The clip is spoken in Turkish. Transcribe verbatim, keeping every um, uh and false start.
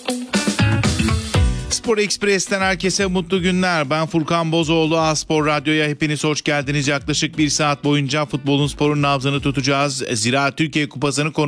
Spor Ekspres'ten herkese mutlu günler. Ben Furkan Bozoğlu. A-Spor Radyo'ya hepiniz hoş geldiniz. Yaklaşık bir saat boyunca futbolun, sporun nabzını tutacağız. Zira Türkiye Kupası'nı